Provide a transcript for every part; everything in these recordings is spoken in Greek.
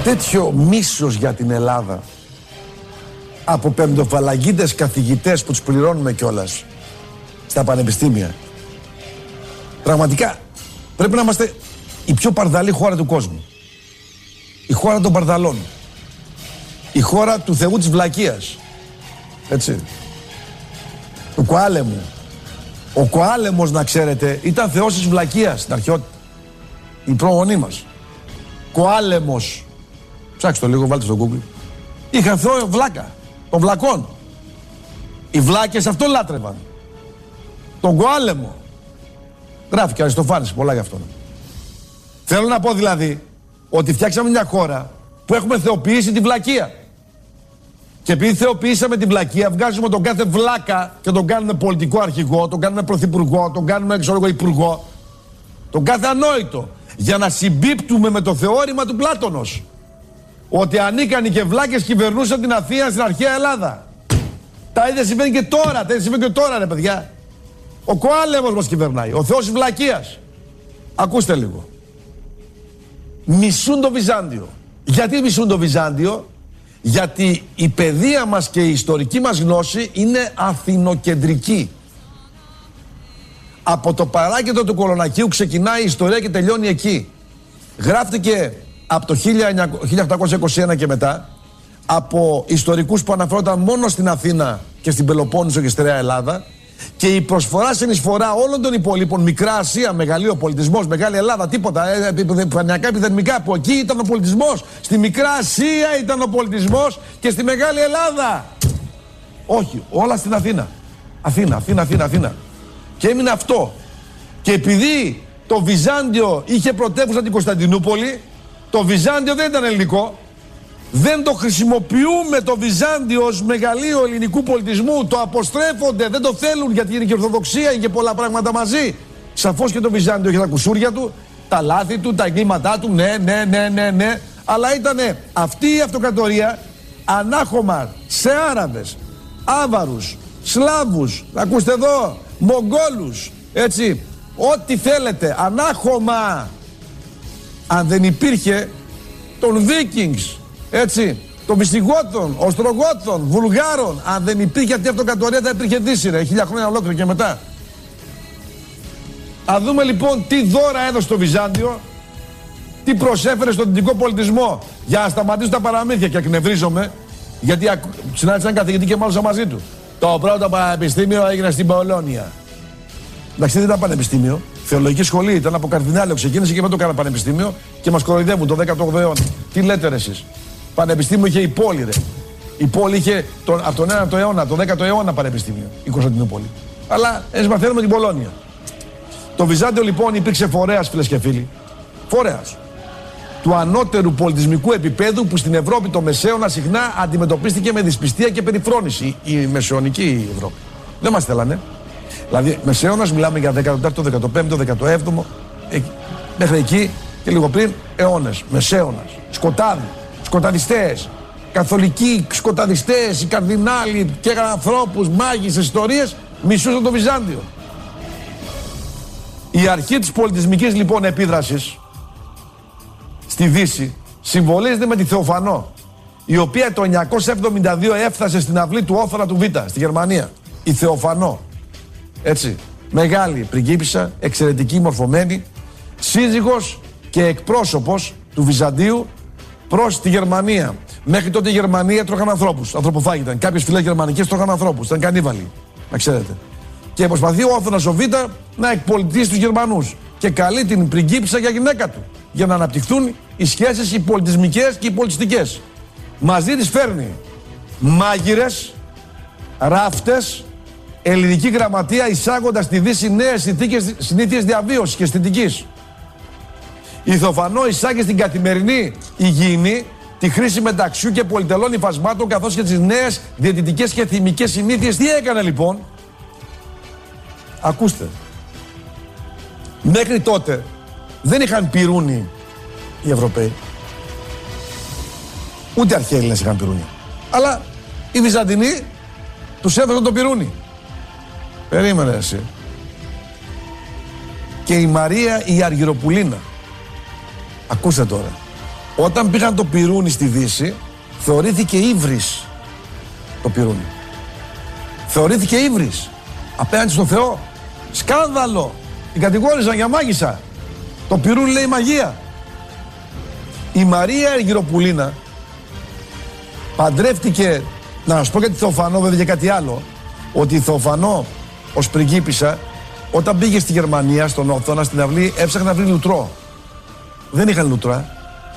τέτοιο μίσος για την Ελλάδα από πεμπτοφαλαγγίτες καθηγητές που τους πληρώνουμε κιόλας στα πανεπιστήμια. Πραγματικά πρέπει να είμαστε η πιο παρδαλή χώρα του κόσμου. Η χώρα των παρδαλών. Η χώρα του θεού της βλακείας. Έτσι. Του Κοάλεμου. Ο Κοάλεμος, να ξέρετε, ήταν θεός της βλακείας στην αρχαιότητα. Η προγονή μας. Κοάλεμος. Ψάξτε το λίγο, βάλτε στο Google. Είχαν θεό βλάκα. Των βλακών. Οι βλάκες αυτό λάτρευαν. Τον Κοάλεμο. Γράφει και ο Αριστοφάνης πολλά γι' αυτό. Θέλω να πω δηλαδή ότι φτιάξαμε μια χώρα που έχουμε θεοποιήσει τη βλακεία. Και επειδή θεοποιήσαμε την βλακεία, βγάζουμε τον κάθε βλάκα και τον κάνουμε πολιτικό αρχηγό, τον κάνουμε πρωθυπουργό, τον κάνουμε υπουργό, τον κάθε ανόητο, για να συμπίπτουμε με το θεώρημα του Πλάτωνος. Ότι ανίκανοι και βλάκες κυβερνούσαν την Αθήνα στην αρχαία Ελλάδα. Τα ίδια συμβαίνει και τώρα, τα ίδια συμβαίνει και τώρα, ρε παιδιά. Ο Κοάλεμος μας κυβερνάει, ο θεός της βλακείας. Ακούστε λίγο. Μισούν το Βυζάντιο. Γιατί μισούν το Βυζάντιο? Γιατί η παιδεία μας και η ιστορική μας γνώση είναι αθηνοκεντρική. Από το παράκεντρο του Κολονακίου ξεκινάει η ιστορία και τελειώνει εκεί. Γράφτηκε από το 1821 και μετά από ιστορικούς που αναφέρονταν μόνο στην Αθήνα και στην Πελοπόννησο και στερεά Ελλάδα, και η προσφορά συνεισφορά όλων των υπολείπων, Μικρά Ασία, μεγαλείο πολιτισμός, Μεγάλη Ελλάδα, τίποτα, πανιακά επιδερμικά, που εκεί ήταν ο πολιτισμός, στη Μικρά Ασία ήταν ο πολιτισμός και στη Μεγάλη Ελλάδα. Όχι, όλα στην Αθήνα. Αθήνα. Και έμεινε αυτό. Και επειδή το Βυζάντιο είχε πρωτεύουσα την Κωνσταντινούπολη, το Βυζάντιο δεν ήταν ελληνικό. Δεν το χρησιμοποιούμε το Βυζάντιο ως μεγαλείο ελληνικού πολιτισμού. Το αποστρέφονται, δεν το θέλουν, γιατί είναι και Ορθοδοξία, είναι και πολλά πράγματα μαζί. Σαφώς και το Βυζάντιο έχει τα κουσούρια του, τα λάθη του, τα εγκλήματά του, ναι. Αλλά ήταν αυτή η αυτοκρατορία ανάχωμα σε Άραβες, Άβαρους, Σλάβους, ακούστε εδώ, Μογγόλους, έτσι, ό,τι θέλετε, ανάχωμα. Αν δεν υπήρχε των Βίκινγκς, έτσι, των Βυστιγότων, Οστρογότων, Βουλγάρων, αν δεν υπήρχε αυτή η αυτοκρατορία θα υπήρχε Δύση, ρε, 1000 χρόνια ολόκληρο και μετά. Α δούμε λοιπόν τι δώρα έδωσε το Βυζάντιο, τι προσέφερε στον δυτικό πολιτισμό, για να σταματήσουν τα παραμύθια. Και εκνευρίζομαι, γιατί συνάντησα έναν καθηγητή και μάλωσα μαζί του. Το πρώτο πανεπιστήμιο έγινε στην Πολώνια. Εντάξει, δεν ήταν πανεπιστήμιο. Θεολογική σχολή ήταν, από καρδινάλιο ξεκίνησε και μετά το κάνα πανεπιστήμιο και μας κοροϊδεύουν το 18ο αιώνα. Τι λέτε ρε εσείς? Πανεπιστήμιο είχε η πόλη, ρε. Η πόλη είχε από τον 9ο αιώνα, τον 10ο αιώνα πανεπιστήμιο, η Κωνσταντινούπολη. Αλλά εμείς μαθαίνουμε την Πολώνια. Το Βυζάντιο λοιπόν υπήρξε φορέας, φίλες και φίλοι. Φορέας του ανώτερου πολιτισμικού επίπεδου που στην Ευρώπη το Μεσαίωνα συχνά αντιμετωπίστηκε με δυσπιστία και περιφρόνηση. Η μεσαιωνική Ευρώπη. Δεν μας θέλανε. Δηλαδή, Μεσαίωνας μιλάμε για 14ο, 15ο, 17ο, μέχρι εκεί και λίγο πριν αιώνες. Μεσαίωνας, σκοτάδι, σκοταδιστές, καθολικοί σκοταδιστές, οι καρδινάλοι και ανθρώπους, μάγισσες, ιστορίες, μισούσαν το Βυζάντιο. Η αρχή της πολιτισμικής λοιπόν επίδρασης στη Δύση συμβολίζεται με τη Θεοφανό, η οποία το 972 έφτασε στην αυλή του Όθωνα του Β, στη Γερμανία. Η Θεοφανό. Έτσι, μεγάλη πριγκίπισσα, εξαιρετική μορφωμένη, σύζυγος και εκπρόσωπος του Βυζαντίου προς τη Γερμανία. Μέχρι τότε η Γερμανία τρώγαν ανθρώπους, ανθρωποφάγοι ήταν. Κάποιες φυλές γερμανικές τρώγαν ανθρώπους, ήταν κανίβαλοι, να ξέρετε. Και προσπαθεί ο Όθωνας ο Β να εκπολιτήσει τους Γερμανούς. Και καλεί την πριγκίπισσα για γυναίκα του, για να αναπτυχθούν οι σχέσεις οι πολιτισμικές και οι πολιτιστικές. Μαζί της φέρνει μάγειρες, ράφτες, ελληνική γραμματεία, εισάγοντας στη Δύση νέες συνήθειες διαβίωσης και αισθητικής. Η Θεοφανό εισάγει στην καθημερινή υγιεινή τη χρήση μεταξιού και πολυτελών υφασμάτων, καθώς και τις νέες διαιτητικές και θυμικές συνήθειες. Τι έκανε λοιπόν? Ακούστε. Μέχρι τότε δεν είχαν πυρούνι οι Ευρωπαίοι. Ούτε αρχαίοι Έλληνες είχαν πυρούνι. Αλλά οι Βυζαντινοί τους έδωσαν το πυρούνι. Περίμενε εσύ. Και η Μαρία η Αργυροπουλίνα, ακούστε τώρα, Όταν πήγαν το πυρούνι στη Δύση, θεωρήθηκε ύβρις το πυρούνι. Θεωρήθηκε ύβρις απέναντι στον Θεό. Σκάνδαλο. Την κατηγόρησαν για μάγισσα. Το πυρούνι λέει μαγεία. Η Μαρία Αργυροπουλίνα παντρεύτηκε, να σας πω για τη Θεοφανό βέβαια και κάτι άλλο, ότι η Θεοφανό ως πριγκίπισσα όταν πήγε στη Γερμανία, στον Όθωνα, στην αυλή, έψαχνε να βρει λουτρό. Δεν είχαν λουτρά.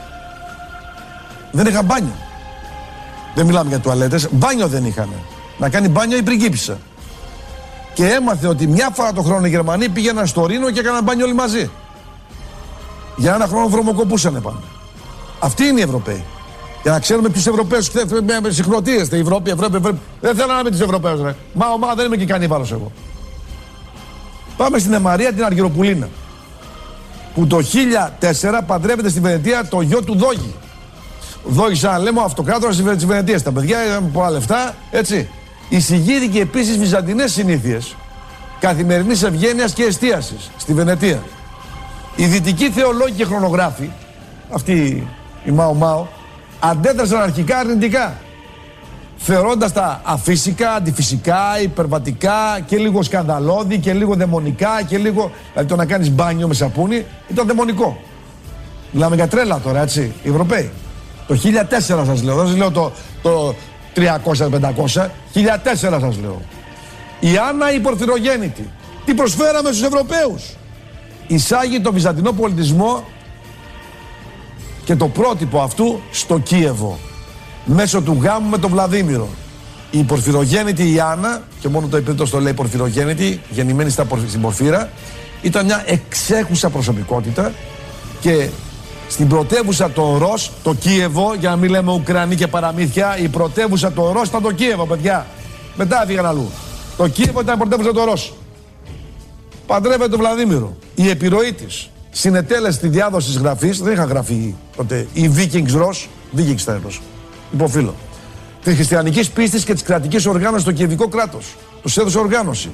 Δεν είχαν μπάνιο. Δεν μιλάμε για τουαλέτες, μπάνιο δεν είχαν. Να κάνει μπάνιο η πριγκίπισσα. Και έμαθε ότι μια φορά το χρόνο οι Γερμανοί πήγαιναν στο Ρήνο και έκαναν μπάνιο όλοι μαζί. Για ένα χρόνο βρωμοκοπούσανε πάντα. Αυτοί είναι οι Ευρωπαίοι. Για να ξέρουμε ποιους Ευρωπαίους συγχρονίζεστε. Ευρώπη. Δεν θέλω να είμαι τους Ευρωπαίους. Μα δεν είμαι και κανίβαλος εγώ. Πάμε στην Μαρία την Αργυροπουλίνα. Που το 1004 παντρεύεται στη Βενετία το γιο του Δόγη. Δόγη, σαν λέμε, ο αυτοκράτορας της Βενετίας. Τα παιδιά είχαν πολλά λεφτά, έτσι. Εισηγήθηκε επίσης βυζαντινές συνήθειες καθημερινής ευγένειας και εστίασης στη Βενετία. Οι δυτικοί θεολόγοι και χρονογράφοι, αυτοί οι Μάο, αντέδρασαν αρχικά αρνητικά, θεωρώντας τα αφύσικα, αντιφυσικά, υπερβατικά και λίγο σκανδαλώδη και λίγο δαιμονικά και λίγο. Δηλαδή το να κάνεις μπάνιο με σαπούνι ήταν δαιμονικό. Μιλάμε για τρέλα τώρα, έτσι, οι Ευρωπαίοι. Το 1004 σας λέω, δεν σας λέω το 300-500, 1004 σας λέω. Η Άννα η Πορφυρογέννητη. Τι προσφέραμε στους Ευρωπαίους? Εισάγει το βυζαντινό πολιτισμό και το πρότυπο αυτού στο Κίεβο μέσω του γάμου με τον Βλαδίμηρο. Η Πορφυρογέννητη η Άννα, και μόνο το επίθετο το λέει Πορφυρογέννητη, γεννημένη στην Πορφύρα, ήταν μια εξέχουσα προσωπικότητα και στην πρωτεύουσα των Ρος, το Κίεβο, για να μην λέμε Ουκρανοί και παραμύθια, η πρωτεύουσα των Ρος ήταν το Κίεβο, παιδιά. Μετά έφυγαν αλλού. Το Κίεβο ήταν η πρωτεύουσα των Ρος. Παντρεύεται τον Βλαδίμηρο. Η επιρροή της συνετέλεσε τη διάδοση της γραφής, δεν είχαν γραφεί τότε οι Vikings Ρος, Vikings ήταν Ρος, υποφύλλω. Της χριστιανικής πίστης και της κρατικής οργάνωσης στο κιεβικό κράτος. Τους έδωσε οργάνωση.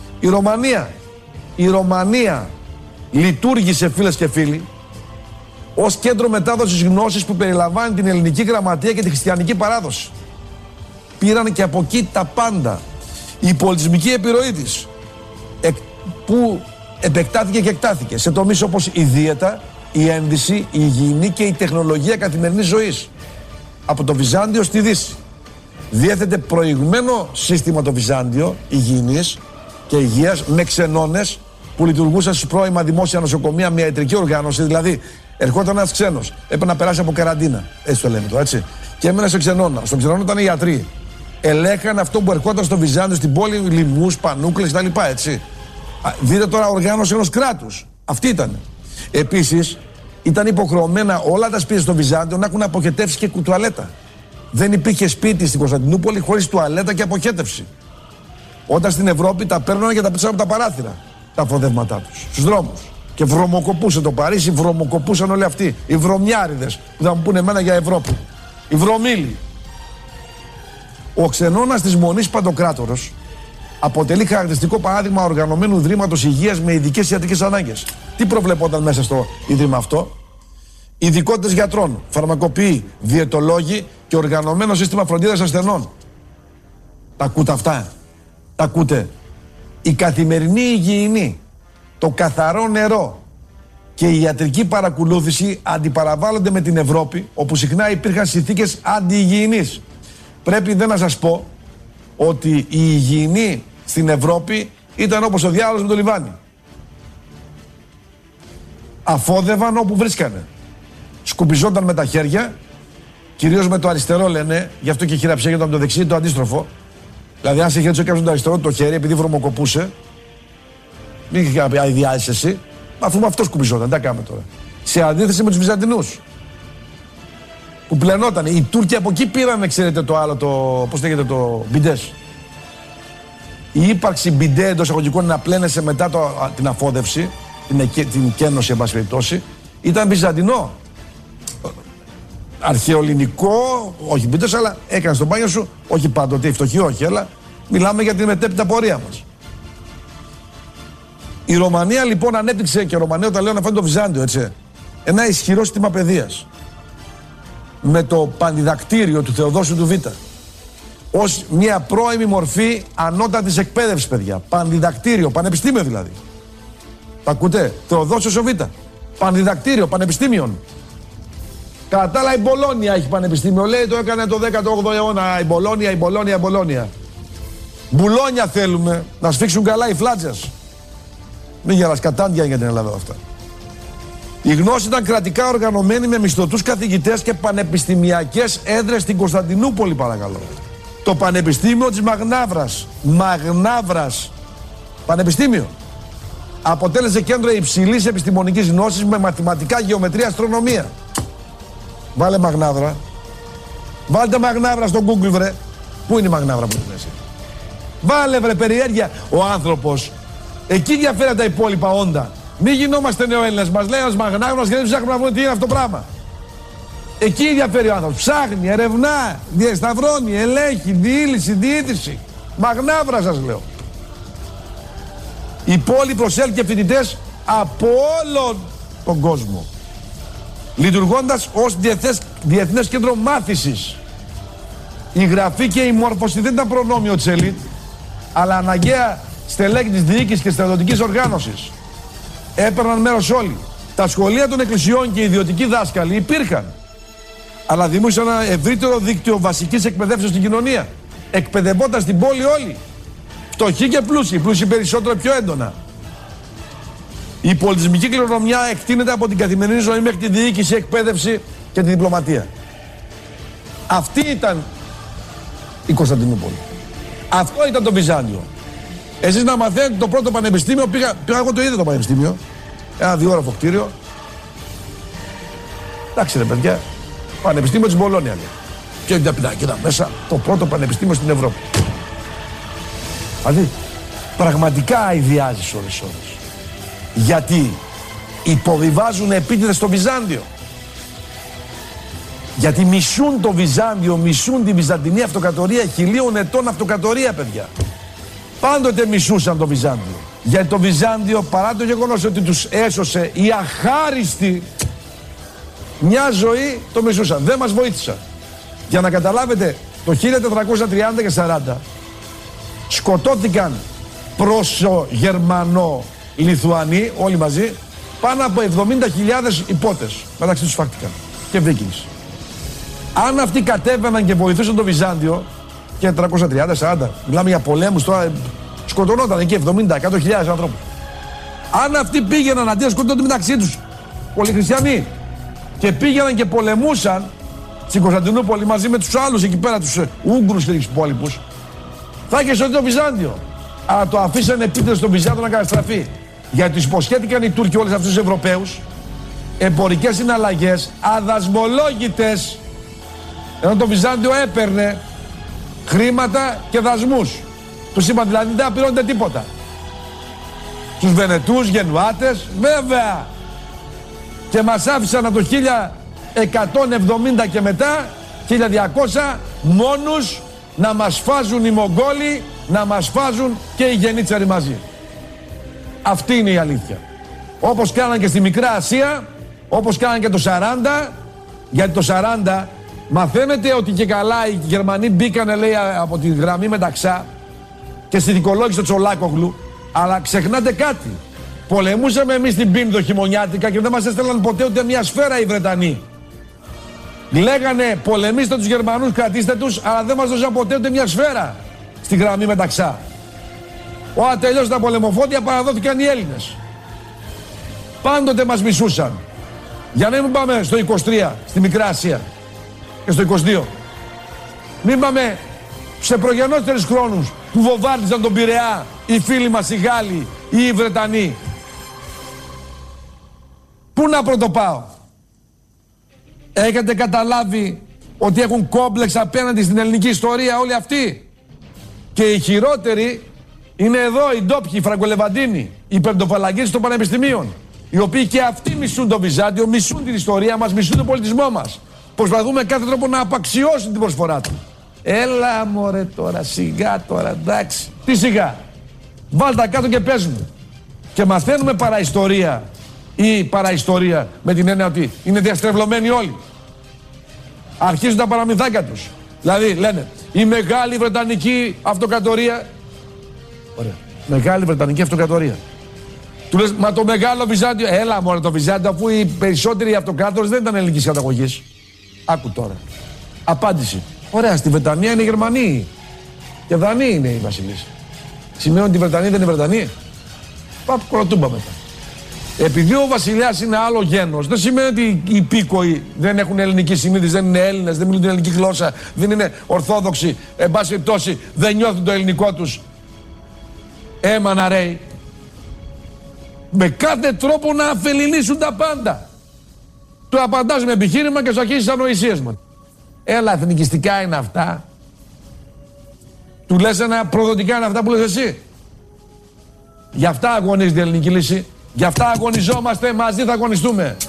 Η Ρωμανία λειτουργήσε, φίλες και φίλοι, ως κέντρο μετάδοσης γνώσης που περιλαμβάνει την ελληνική γραμματεία και τη χριστιανική παράδοση. Πήραν και από εκεί τα πάντα. Η πολιτισμική επιρροή της, που επεκτάθηκε και εκτάθηκε σε τομείς όπως η δίαιτα, η ένδυση, η υγιεινή και η τεχνολογία καθημερινής ζωής. Από το Βυζάντιο στη Δύση. Διέθετε προηγμένο σύστημα το Βυζάντιο υγιεινής και υγείας με ξενώνες που λειτουργούσαν στις πρώιμα δημόσια νοσοκομεία με ιατρική οργάνωση. Δηλαδή, ερχόταν ένας ξένος, έπρεπε να περάσει από καραντίνα. Έτσι το λέμε το, έτσι. Και έμενε σε ξενώνα. Στον ξενώνα ήταν οι ιατροί. Ελέγχαν αυτό που ερχόταν στο Βυζάντιο, στην πόλη, λιμνούς, πανούκλες κτλ. Έτσι. Δείτε τώρα οργάνωση ενός κράτους. Αυτή ήταν. Επίσης, ήταν υποχρεωμένα όλα τα σπίτια στο Βυζάντιο να έχουν αποχετεύσει και τουαλέτα. Δεν υπήρχε σπίτι στην Κωνσταντινούπολη χωρίς τουαλέτα και αποχέτευση. Όταν στην Ευρώπη τα παίρνανε και τα πέσανε από τα παράθυρα τα αφοδεύματά τους στους δρόμους. Και βρωμοκοπούσε το Παρίσι, βρωμοκοπούσαν όλοι αυτοί. Οι βρωμιάριδες που θα μου πούνε εμένα για Ευρώπη. Οι βρωμίλοι. Ο ξενώνας της Μονής Παντοκράτορος αποτελεί χαρακτηριστικό παράδειγμα οργανωμένου ιδρύματος υγείας με ειδικές ιατρικές ανάγκες. Τι προβλεπόταν μέσα στο ίδρυμα αυτό? Ειδικότητες γιατρών, φαρμακοποιοί, διαιτολόγοι και οργανωμένο σύστημα φροντίδας ασθενών. Τα ακούτε αυτά? Τα ακούτε? Η καθημερινή υγιεινή, το καθαρό νερό και η ιατρική παρακολούθηση αντιπαραβάλλονται με την Ευρώπη, όπου συχνά υπήρχαν συνθήκες αντιυγιεινής. Πρέπει δεν να σας πω ότι η υγιεινή στην Ευρώπη ήταν όπως ο διάολος με το λιβάνι. Αφόδευαν όπου βρίσκανε. Σκουπιζόταν με τα χέρια, κυρίως με το αριστερό λένε, γι' αυτό και χειραψέγεται από το δεξί, το αντίστροφο. Δηλαδή, αν σε χέρι κάποιος με το αριστερό το χέρι, επειδή βρωμοκοπούσε, μην είχε κάποια διάθεση εσύ, αφού με αυτό σκουπιζόταν, τι κάνουμε τώρα. Σε αντίθεση με τους Βυζαντινούς, που πλενόταν. Οι Τούρκοι από εκεί πήραν, ξέρετε, το άλλο, πώς λέγεται, το μπιντές. Η ύπαρξη μπιντέ εντός εισαγωγικών να πλένεσαι μετά την αφόδευση, την κένωση, εν πάση περιπτώσει, ήταν βυζαντινό. Αρχαιοελληνικό, όχι μπιντές, αλλά έκανες το μπάνιο σου, όχι πάντοτε, οι φτωχοί όχι, αλλά μιλάμε για την μετέπειτα πορεία μας. Η Ρωμανία λοιπόν ανέπτυξε, και η Ρωμανία όταν λέω να φάνει το Βυζάντιο, έτσι, ένα ισχυρό σύστημα παιδείας. με το πανδιδακτήριο του Θεοδόσιου του Β. Ως μια πρώιμη μορφή ανώτατης εκπαίδευσης, παιδιά. Πανδιδακτήριο, πανεπιστήμιο δηλαδή. Τα ακούτε, Θεοδόσιος ο Β. Πανδιδακτήριο, πανεπιστήμιον. Κατά άλλα η Μπολόνια έχει πανεπιστήμιο, λέει, το έκανε το 18ο αιώνα η Μπολόνια. Μπουλόνια θέλουμε, να σφίξουν καλά οι φλάτσες. Μην γελάς, κατάντια για την Ελλάδα αυτά. Η γνώση ήταν κρατικά οργανωμένη με μισθωτούς καθηγητές και πανεπιστημιακές έδρες στην Κωνσταντινούπολη, παρακαλώ. Το Πανεπιστήμιο της Μαγνάβρας, πανεπιστήμιο, αποτέλεσε κέντρο υψηλής επιστημονικής γνώσης με μαθηματικά, γεωμετρία, αστρονομία. Βάλε Μαγνάβρα. Βάλτε Μαγνάβρα στο Google, βρε. Πού είναι η Μαγνάβρα που είναι μέσα? Βάλε, βρε, περιέργεια. Ο άνθρωπος, εκεί διαφέρει τα υπόλοιπα όντα. Μην γινόμαστε νεοέλληνες. Μας λέει ένας Μαγνάβρας και δεν ψάχνουμε να βρούμε τι είναι αυτό το πράγμα. Εκεί διαφέρει ο άνθρωπος. Ψάχνει, ερευνά, διασταυρώνει, ελέγχει, διήλυση, διοίτηση. Μαγνάβρα σας λέω. Η πόλη προσέλκυε φοιτητές από όλον τον κόσμο, λειτουργώντας ως διεθνές κέντρο μάθησης. Η γραφή και η μόρφωση δεν ήταν προνόμιο της ελίτ, αλλά αναγκαία στελέχη της διοίκησης και στρατιωτικής οργάνωσης. Έπαιρναν μέρος όλοι. Τα σχολεία των εκκλησιών και οι ιδιωτικοί δάσκαλοι υπήρχαν, αλλά δημιούργησαν ένα ευρύτερο δίκτυο βασικής εκπαιδεύσεως στην κοινωνία. Εκπαιδευόταν στην πόλη όλοι. Φτωχοί και πλούσιοι, πλούσιοι περισσότερο πιο έντονα. Η πολιτισμική κληρονομιά εκτείνεται από την καθημερινή ζωή μέχρι τη διοίκηση, εκπαίδευση και τη διπλωματία. Αυτή ήταν η Κωνσταντινούπολη. Αυτό ήταν το Βυζάντιο. Εσείς να μαθαίνετε το πρώτο πανεπιστήμιο, πήγα εγώ το είδα το πανεπιστήμιο, ένα διόροφο κτίριο. Εντάξει ρε παιδιά, Πανεπιστήμιο της Μπολόνια λέει. Και κοίτα μέσα το πρώτο πανεπιστήμιο στην Ευρώπη. Δηλαδή, πραγματικά αηδιάζεις ώρες. Γιατί υποβιβάζουν επίτηδες στο Βυζάντιο. Γιατί μισούν το Βυζάντιο, μισούν τη Βυζαντινή Αυτοκρατορία, 1000 ετών αυτοκρατορία, παιδιά. Πάντοτε μισούσαν το Βυζάντιο. Γιατί το Βυζάντιο, παρά το γεγονός ότι τους έσωσε οι αχάριστοι, μια ζωή το μισούσαν. Δεν μας βοήθησαν. Για να καταλάβετε, το 1430 και 40 σκοτώθηκαν Πρόσο-Γερμανο-Λιθουανοί, όλοι μαζί, πάνω από 70.000 υπότες. Μεταξύ τους φάχτηκαν και Βίκινγκς. Αν αυτοί κατέβαιναν και βοηθούσαν το Βυζάντιο και 330-40, μιλάμε για πολέμους τώρα, σκοτωνόταν εκεί 70-100.000 ανθρώπους. Αν αυτοί πήγαιναν αντί να σκοτώνονται μεταξύ τους, πολλοί χριστιανοί, και πήγαιναν και πολεμούσαν στην Κωνσταντινούπολη μαζί με τους άλλους εκεί πέρα, τους Ούγγρους και τους υπόλοιπους, θα είχε σωθεί το Βυζάντιο. Αλλά το αφήσανε επίτηδες στο Βυζάντιο να καταστραφεί. Γιατί τους υποσχέθηκαν οι Τούρκοι όλες αυτούς τους Ευρωπαίους εμπορικές συναλλαγές αδασμολόγητες. Ενώ το Βυζάντιο έπαιρνε χρήματα και δασμούς. Τους είπαν δηλαδή δεν πληρώνετε τίποτα. Τους Βενετούς, Γενουάτες, βέβαια. Και μας άφησαν από το 1170 και μετά, 1200, μόνους να μας φάζουν οι Μογγόλοι, να μας φάζουν και οι Γενίτσαροι μαζί. Αυτή είναι η αλήθεια. Όπως κάναν και στη Μικρά Ασία, όπως κάναν και το 40, γιατί το 40 μαθαίνετε ότι και καλά οι Γερμανοί μπήκανε, λέει, από τη γραμμή Μεταξά και στη δικολόγηση του Τσολάκογλου, αλλά ξεχνάτε κάτι. Πολεμούσαμε εμείς την Πίνδο χειμωνιάτικα και δεν μας έστελναν ποτέ ούτε μια σφαίρα οι Βρετανοί. Λέγανε πολεμήστε τους Γερμανούς, κρατήστε τους, αλλά δεν μας δώσαν ποτέ ούτε μια σφαίρα στη γραμμή Μεταξά. Όταν τελειώσαν τα πολεμοφόδια παραδόθηκαν οι Έλληνες. Πάντοτε μας μισούσαν. Για να μην πάμε στο 23, στη Μικρά Ασία και στο 22. Μην πάμε σε προγενέστερους χρόνους που βομβάρδιζαν τον Πειραιά οι φίλοι μας οι Γάλλοι ή οι Βρετανοί. Πού να πρωτοπάω? Έχετε καταλάβει ότι έχουν κόμπλεξ απέναντι στην ελληνική ιστορία όλοι αυτοί? Και οι χειρότεροι είναι εδώ οι ντόπιοι, οι Φραγκολεβαντίνοι, οι πεντοφαλαγγίσεις των πανεπιστημίων, οι οποίοι και αυτοί μισούν το Βυζάντιο, μισούν την ιστορία μας, μισούν τον πολιτισμό μας. Προσπαθούμε κάθε τρόπο να απαξιώσουν την προσφορά του. Έλα μωρέ τώρα, σιγά τώρα, εντάξει. Τι σιγά? Βάλτα κάτω και πες μου. Και μαθαίνουμε παραιστορία ή παραιστορία με την έννοια ότι είναι διαστρεβλωμένοι όλοι. Αρχίζουν τα παραμυθάκια τους. Δηλαδή λένε η Μεγάλη Βρετανική Αυτοκρατορία. Ωραία. Μεγάλη Βρετανική Αυτοκρατορία. Του λες, μα το Μεγάλο Βυζάντιο. Έλα μωρέ το Βυζάντιο, αφού οι περισσότεροι αυτοκράτορες δεν ήταν ελληνικής καταγωγής. Άκου τώρα. Απάντηση. Ωραία, στη Βρετανία είναι οι Γερμανοί. Και Δανείοι είναι οι βασιλείς. Σημαίνει ότι η Βρετανία δεν είναι Βρετανοί. Παπ, κοροτούμπα μετά. Επειδή ο βασιλιάς είναι άλλο γένος, δεν σημαίνει ότι οι υπήκοοι δεν έχουν ελληνική συνείδηση, δεν είναι Έλληνες, δεν μιλούν την ελληνική γλώσσα, δεν είναι ορθόδοξοι, εν πάση περιπτώσει δεν νιώθουν το ελληνικό τους αίμα να ρέει. Με κάθε τρόπο να αφεληνίσουν τα πάντα. Του απαντάς με επιχείρημα και σου αρχίσεις τις ανοησίες μας. Έλα, εθνικιστικά είναι αυτά. Του λες ένα προδοτικά είναι αυτά που λες εσύ. Γι' αυτά αγωνίζεται η ελληνική λύση. Γι' αυτά αγωνιζόμαστε, μαζί θα αγωνιστούμε.